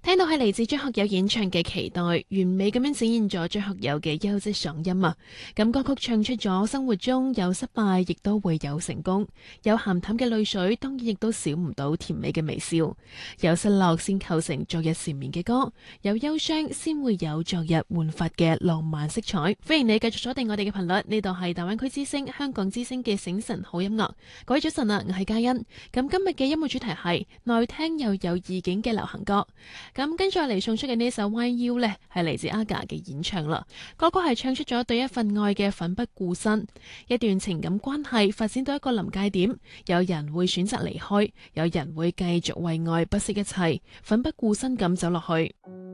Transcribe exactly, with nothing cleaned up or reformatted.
聽到係嚟自張學友演唱嘅期待，完美咁樣展現咗張學友嘅優質嗓音啊！咁歌曲唱出咗生活中有失敗，亦都會有成功，有鹹淡嘅淚水，當然亦都少唔到甜美嘅微笑。有失落先構成昨日纏綿嘅歌，有憂傷先會有昨日煥發嘅浪漫色彩。歡迎你繼續鎖定我哋嘅頻率，呢度係大灣區之聲、香港之聲嘅醒晨好音樂。各位早晨啊，我係嘉欣。咁今日嘅音樂主題係耐聽又有意境嘅流行歌。咁跟住嚟送出嘅呢首 Y U 呢，係嚟自 Aga 嘅演唱啦。歌曲係唱出咗對一份愛嘅奮不顧身，一段情感關係發展到一個臨界點，有人會選擇離開，有人會繼續為愛不惜一切，奮不顧身咁走落去。